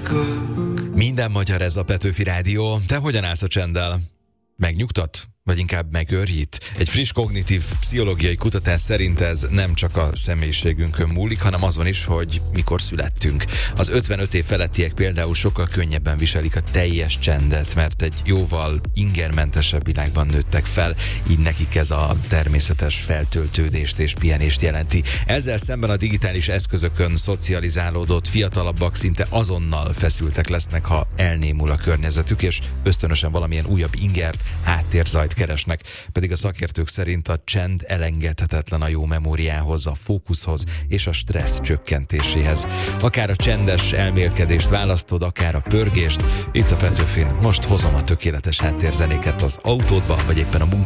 Minden magyar, ez a Petőfi Rádió. Te hogyan állsz a csenddel? Megnyugtat? Vagy inkább megőrít? Egy friss kognitív pszichológiai kutatás szerint ez nem csak a személyiségünkön múlik, hanem azon is, hogy mikor születtünk. Az 55 év felettiek például sokkal könnyebben viselik a teljes csendet, mert egy jóval ingermentesebb világban nőttek fel, így nekik ez a természetes feltöltődést és pihenést jelenti. Ezzel szemben a digitális eszközökön szocializálódott fiatalabbak szinte azonnal feszültek lesznek, ha elnémul a környezetük, és ösztönösen valamilyen újabb ingert, háttérzajt keresnek, pedig a szakértők szerint a csend elengedhetetlen a jó memóriához, a fókuszhoz és a stressz csökkentéséhez. Akár a csendes elmélkedést választod, akár a pörgést, itt a Petőfin most hozom a tökéletes háttérzenéket az autódba, vagy éppen a